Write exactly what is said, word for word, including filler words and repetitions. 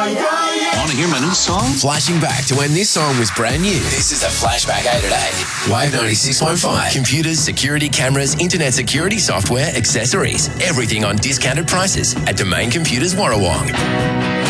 Want to hear my new song? Flashing back to when this song was brand new. This is a Flashback eight at eight. Wave ninety-six point five. Computers, security cameras, internet security software, accessories. Everything on discounted prices at Domain Computers Warrawong.